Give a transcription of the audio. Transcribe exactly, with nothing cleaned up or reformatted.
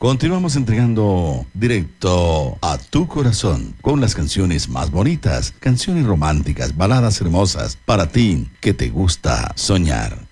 Continuamos entregando directo a tu corazón con las canciones más bonitas, canciones románticas, baladas hermosas para ti que te gusta soñar.